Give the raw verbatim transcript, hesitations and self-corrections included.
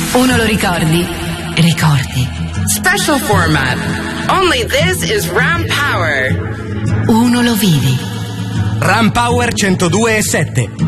Uno lo ricordi? Ricordi. Special format. Only this is Ram Power. Uno lo vivi. Ram Power centodue e sette.